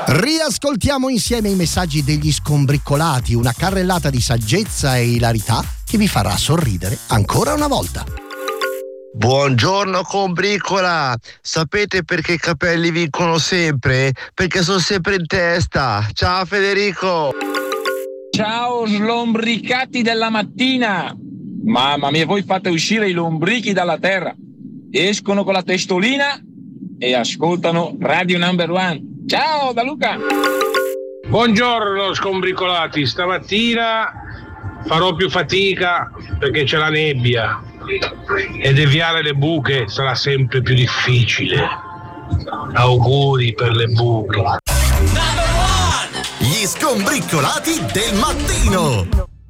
Riascoltiamo insieme i messaggi degli scombriccolati, una carrellata di saggezza e ilarità che vi farà sorridere ancora una volta. Buongiorno combriccola, sapete perché i capelli vincono sempre? Perché sono sempre in testa. Ciao Federico. Ciao slombricati della mattina. Mamma mia, voi fate uscire i lombrichi dalla terra, escono con la testolina e ascoltano Radio Number One. Ciao da Luca. Buongiorno scombricolati, stamattina farò più fatica perché c'è la nebbia e deviare le buche sarà sempre più difficile. Auguri per le buche. Gli scombriccolati del mattino.